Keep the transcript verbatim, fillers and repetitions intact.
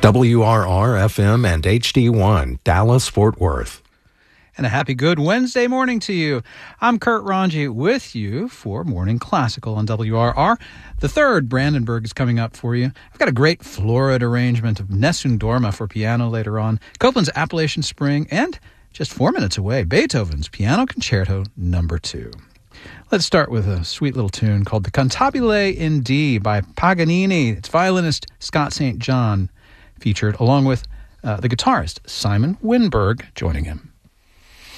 W R R F M and H D one, Dallas, Fort Worth. And a happy good Wednesday morning to you. I'm Kurt Ranji with you for Morning Classical on W R R. The third, Brandenburg, is coming up for you. I've got a great florid arrangement of Nessun Dorma for piano later on, Copland's Appalachian Spring, and just four minutes away, Beethoven's Piano Concerto Number two. Let's start with a sweet little tune called the Cantabile in D by Paganini. It's violinist Scott Saint John featured, along with uh, the guitarist Simon Winberg joining him.